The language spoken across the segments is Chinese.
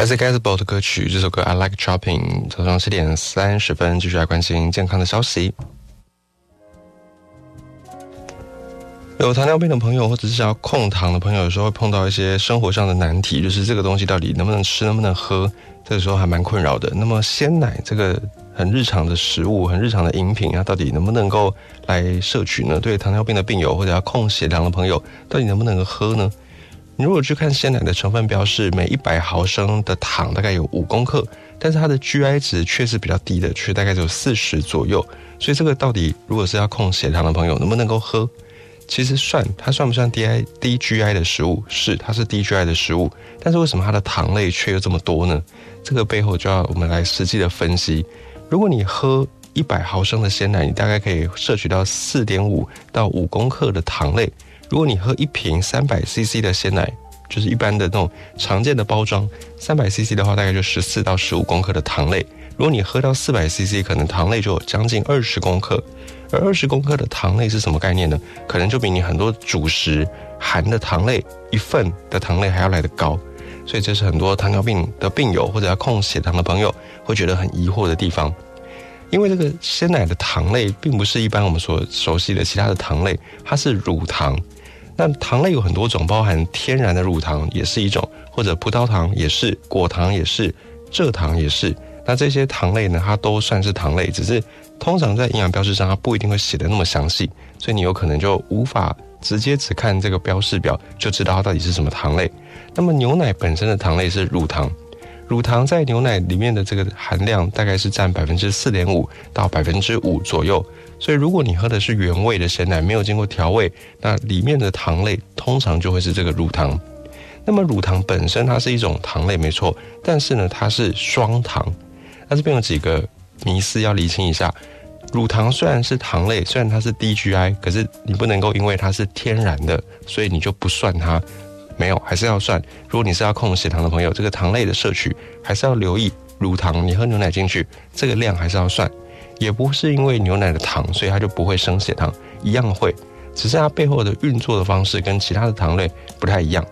来自 Gazebo 的歌曲，这首歌 I Like Chopping。早上7点30分，继续来关心健康的消息。有糖尿病的朋友，或者是想要控糖的朋友，有时候会碰到一些生活上的难题，就是这个东西到底能不能吃，能不能喝，这个时候还蛮困扰的。那么鲜奶这个很日常的食物，很日常的饮品啊，到底能不能够来摄取呢？对糖尿病的病友或者要控血糖的朋友，到底能不能喝呢？你如果去看鲜奶的成分标示，每100毫升的糖大概有5公克，但是它的 GI 值却是比较低的，却大概只有40左右。所以这个到底如果是要控血糖的朋友，能不能够喝？其实它算不算低 GI 的食物？是，它是低 GI 的食物，但是为什么它的糖类却又这么多呢？这个背后就要我们来实际的分析。如果你喝100毫升的鲜奶，你大概可以摄取到 4.5 到5公克的糖类。如果你喝一瓶 300cc 的鲜奶，就是一般的那种常见的包装 300cc 的话，大概就14到15公克的糖类。如果你喝到 400cc， 可能糖类就有将近20公克。而20公克的糖类是什么概念呢？可能就比你很多主食含的糖类一份的糖类还要来得高。所以这是很多糖尿病的病友或者要控血糖的朋友会觉得很疑惑的地方。因为这个鲜奶的糖类并不是一般我们所熟悉的其他的糖类，它是乳糖。那糖类有很多种，包含天然的乳糖也是一种，或者葡萄糖也是，果糖也是，蔗糖也是。那这些糖类呢，它都算是糖类，只是通常在营养标示上它不一定会写得那么详细，所以你有可能就无法直接只看这个标示表就知道它到底是什么糖类。那么牛奶本身的糖类是乳糖，乳糖在牛奶里面的这个含量大概是占 4.5% 到 5% 左右。所以如果你喝的是原味的鲜奶，没有经过调味，那里面的糖类通常就会是这个乳糖。那么乳糖本身它是一种糖类没错，但是呢它是双糖。那这边有几个迷思要厘清一下。乳糖虽然是糖类，虽然它是低 GI， 可是你不能够因为它是天然的，所以你就不算它。没有，还是要算。如果你是要控血糖的朋友，这个糖类的摄取还是要留意。乳糖你喝牛奶进去，这个量还是要算。也不是因为牛奶的糖，所以它就不会升血糖，一样会，只是它背后的运作的方式跟其他的糖类不太一样。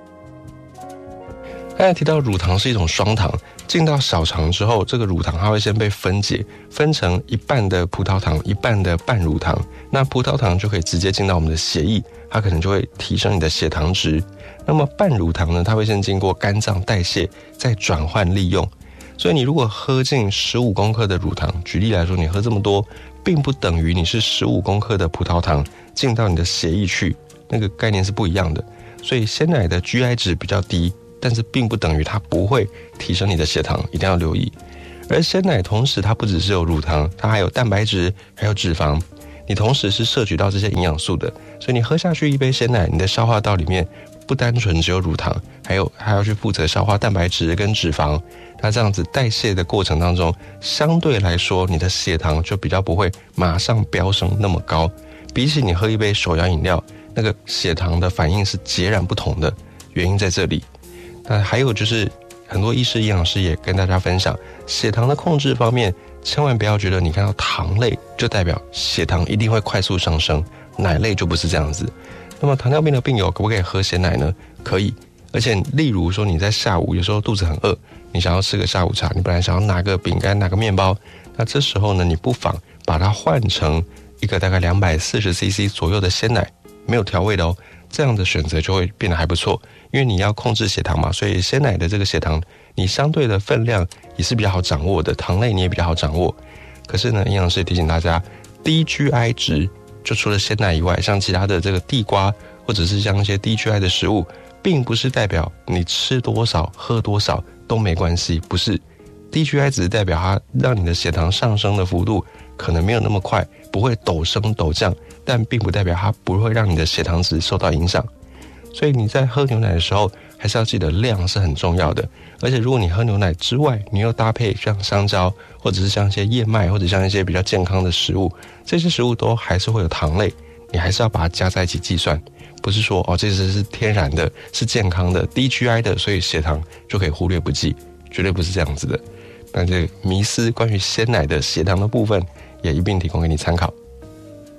刚才提到乳糖是一种双糖，进到小肠之后，这个乳糖它会先被分解，分成一半的葡萄糖，一半的半乳糖。那葡萄糖就可以直接进到我们的血液，它可能就会提升你的血糖值。那么半乳糖呢，它会先经过肝脏代谢，再转换利用。所以你如果喝进15公克的乳糖，举例来说，你喝这么多，并不等于你是15公克的葡萄糖进到你的血液去，那个概念是不一样的。所以鲜奶的 GI 值比较低，但是并不等于它不会提升你的血糖，一定要留意。而鲜奶同时它不只是有乳糖，它还有蛋白质，还有脂肪，你同时是摄取到这些营养素的。所以你喝下去一杯鲜奶，你的消化道里面不单纯只有乳糖，还要去负责消化蛋白质跟脂肪。那这样子代谢的过程当中，相对来说你的血糖就比较不会马上飙升那么高。比起你喝一杯手摇饮料，那个血糖的反应是截然不同的，原因在这里。那还有就是很多医师营养师也跟大家分享，血糖的控制方面，千万不要觉得你看到糖类就代表血糖一定会快速上升，奶类就不是这样子。那么糖尿病的病友可不可以喝鲜奶呢？可以，而且例如说你在下午有时候肚子很饿，你想要吃个下午茶，你本来想要拿个饼干拿个面包，那这时候呢，你不妨把它换成一个大概 240cc 左右的鲜奶，没有调味的哦，这样的选择就会变得还不错。因为你要控制血糖嘛，所以鲜奶的这个血糖你相对的分量也是比较好掌握的，糖类你也比较好掌握。可是呢，营养师提醒大家，低 GI 值就除了鲜奶以外，像其他的这个地瓜或者是像一些低 GI 的食物，并不是代表你吃多少喝多少都没关系，不是。低 GI 只是代表它让你的血糖上升的幅度可能没有那么快，不会陡升陡降，但并不代表它不会让你的血糖值受到影响。所以你在喝牛奶的时候，还是要记得量是很重要的。而且如果你喝牛奶之外，你又搭配像香蕉，或者是像一些燕麦，或者像一些比较健康的食物，这些食物都还是会有糖类，你还是要把它加在一起计算。不是说这些是天然的，是健康的，低 GI 的，所以血糖就可以忽略不计，绝对不是这样子的。那这个迷思关于鲜奶的血糖的部分，也一并提供给你参考。